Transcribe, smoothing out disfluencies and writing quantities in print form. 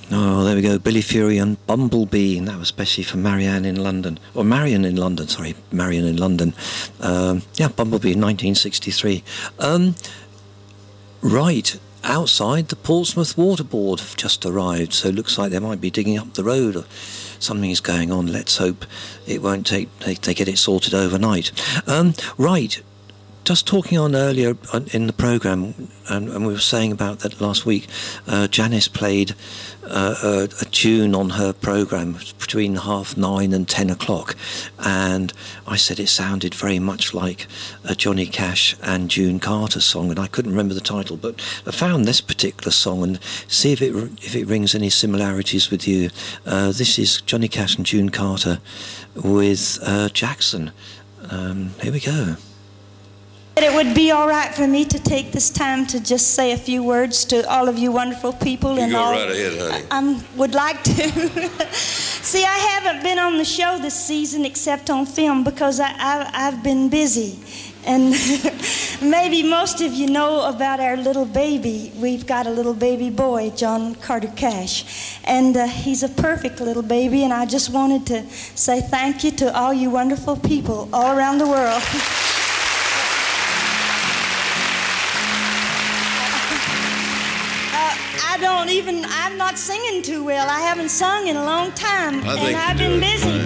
Oh, there we go. Billy Fury and Bumblebee, and that was especially for Marianne in London. Or Marion in London, sorry. Marion in London. Bumblebee in 1963. Right, outside, the Portsmouth Water Board have just arrived, so it looks like they might be digging up the road. Or something is going on. Let's hope it won't take... They get it sorted overnight. Right. Just talking on earlier in the programme, and we were saying about that last week, Janice played a tune on her programme between 9:30 and 10 o'clock, and I said it sounded very much like a Johnny Cash and June Carter song, and I couldn't remember the title, but I found this particular song and see if it rings any similarities with you. This is Johnny Cash and June Carter with Jackson. Here we go. It would be all right for me to take this time to just say a few words to all of you wonderful people. You go right ahead, honey. I would like to. See, I haven't been on the show this season except on film because I've been busy. And maybe most of you know about our little baby. We've got a little baby boy, John Carter Cash. And he's a perfect little baby, and I just wanted to say thank you to all you wonderful people all around the world. I'm not singing too well. I haven't sung in a long time, and I've been busy.